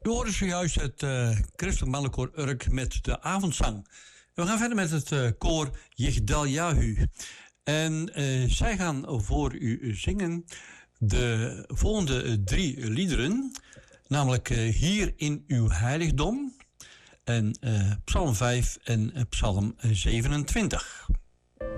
U hoorde zojuist het christelijk mannenkoor Urk met de avondzang. We gaan verder met het koor Yigdal Yahu. En zij gaan voor u zingen de volgende 3 liederen. Namelijk Hier in uw heiligdom. En Psalm 5 en Psalm 27.